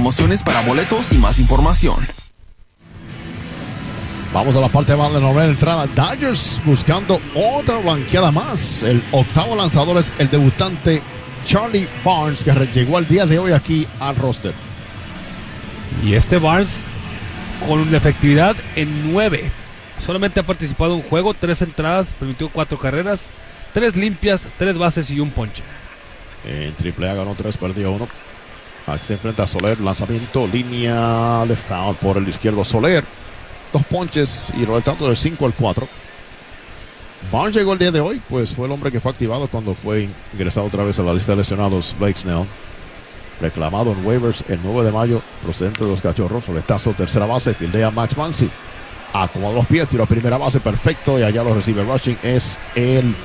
promociones para boletos y más información. Vamos a la parte baja de la novena entrada. Dodgers buscando otra blanqueada más. El octavo lanzador es el debutante Charlie Barnes, que llegó el día de hoy aquí al roster. Y Barnes con una efectividad en 9. Solamente ha participado en un juego, 3 entradas, permitió 4 carreras, 3 limpias, 3 bases y un ponche. En AAA ganó 3, perdió 1. Aquí se enfrenta a Soler, lanzamiento, línea de foul por el izquierdo. Soler, 2 ponches y rolando del 5 al 4. Barnes llegó el día de hoy, pues fue el hombre que fue activado cuando fue ingresado otra vez a la lista de lesionados Blake Snell. Reclamado en waivers el 9 de mayo, procedente de los Cachorros. Soletazo, tercera base, fildea Max Muncy. Acomoda los pies, tiró a primera base, perfecto, y allá lo recibe rushing. Es el